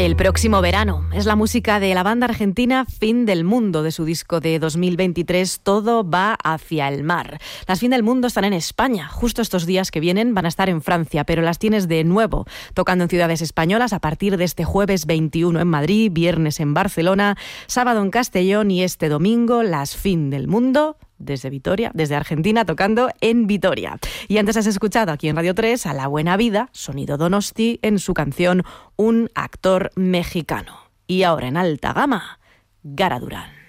El próximo verano es la música de la banda argentina Fin del Mundo, de su disco de 2023, Todo va hacia el mar. Las Fin del Mundo están en España. Justo estos días que vienen van a estar en Francia, pero las tienes de nuevo tocando en ciudades españolas a partir de este jueves 21 en Madrid, viernes en Barcelona, sábado en Castellón y este domingo las Fin del Mundo desde Vitoria, desde Argentina, tocando en Vitoria. Y antes has escuchado aquí en Radio 3 a La Buena Vida, Sonido Donosti, en su canción Un actor mexicano. Y ahora en alta gama, Gara Durán.